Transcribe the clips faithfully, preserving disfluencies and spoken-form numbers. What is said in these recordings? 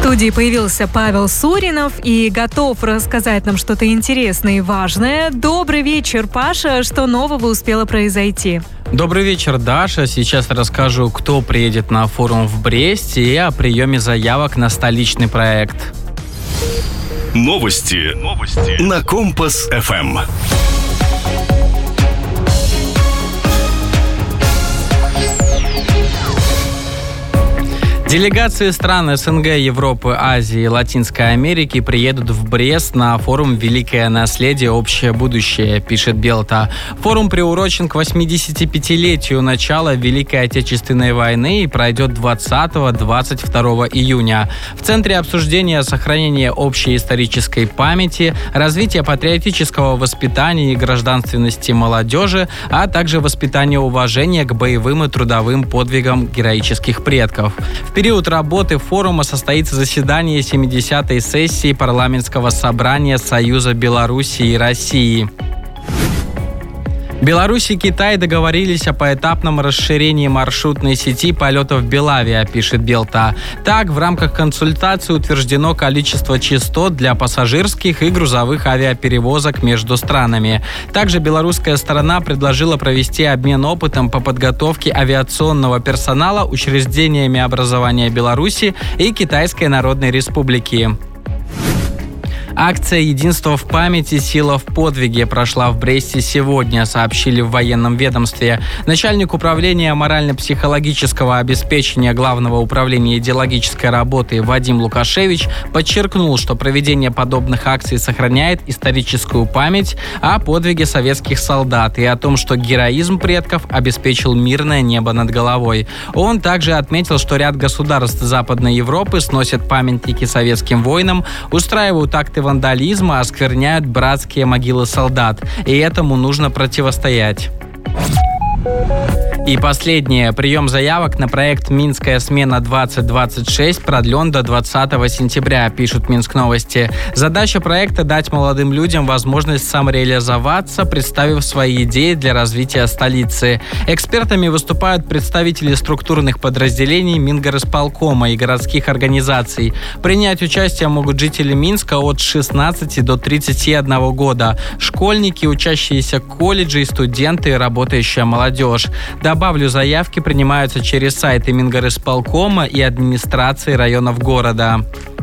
В студии появился Павел Суринов и готов рассказать нам что-то интересное и важное. Добрый вечер, Паша. Что нового успело произойти? Добрый вечер, Даша. Сейчас расскажу, кто приедет на форум в Бресте и о приеме заявок на столичный проект. Новости, Новости. на Компас эф эм. Делегации стран эс эн гэ, Европы, Азии и Латинской Америки приедут в Брест на форум «Великое наследие. Общее будущее», пишет Белта. Форум приурочен к восьмидесятипятилетию начала Великой Отечественной войны и пройдет двадцатого — двадцать второго июня. В центре обсуждения сохранение общей исторической памяти, развитие патриотического воспитания и гражданственности молодежи, а также воспитание уважения к боевым и трудовым подвигам героических предков. В период работы форума состоится заседание семидесятой сессии парламентского собрания Союза Беларуси и России. Беларусь и Китай договорились о поэтапном расширении маршрутной сети полетов Белавиа, пишет Белта. Так, в рамках консультации утверждено количество частот для пассажирских и грузовых авиаперевозок между странами. Также белорусская сторона предложила провести обмен опытом по подготовке авиационного персонала учреждениями образования Беларуси и Китайской Народной Республики. Акция «Единство в памяти, сила в подвиге» прошла в Бресте сегодня, сообщили в военном ведомстве. Начальник управления морально-психологического обеспечения Главного управления идеологической работы Вадим Лукашевич подчеркнул, что проведение подобных акций сохраняет историческую память о подвиге советских солдат и о том, что героизм предков обеспечил мирное небо над головой. Он также отметил, что ряд государств Западной Европы сносят памятники советским воинам, устраивают акты вандализма, оскверняют братские могилы солдат. И этому нужно противостоять. И последнее. Прием заявок на проект «Минская смена-двадцать двадцать шесть» продлен до двадцатого сентября, пишут Минск Новости. Задача проекта – дать молодым людям возможность самореализоваться, представив свои идеи для развития столицы. Экспертами выступают представители структурных подразделений Мингорисполкома и городских организаций. Принять участие могут жители Минска от шестнадцати до тридцати одного года, школьники, учащиеся колледжей, студенты и работающая молодежь. Добавлю, заявки принимаются через сайты Мингорисполкома и администрации районов города.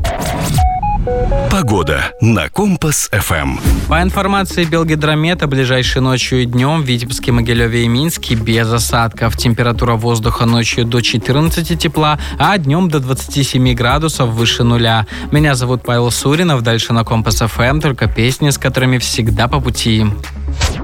Погода на Компас эф эм. По информации Белгидромета, ближайшей ночью и днем в Витебске, Могилеве и Минске без осадков. Температура воздуха ночью до четырнадцати тепла, а днем до двадцати семи градусов выше нуля. Меня зовут Павел Суринов. Дальше на Компас эф эм только песни, с которыми всегда по пути.